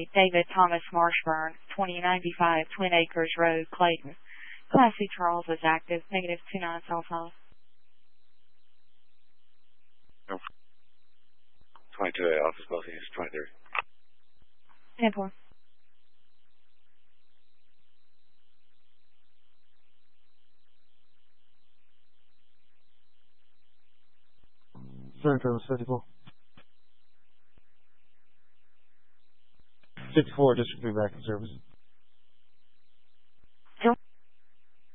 County, David Thomas Marshburn, 2095 Twin Acres Road, Clayton. Class C Charles is active, negative 29 cell phone. 22 office closing is 23. 10-4. Center was 54. 54, District 3 back in service.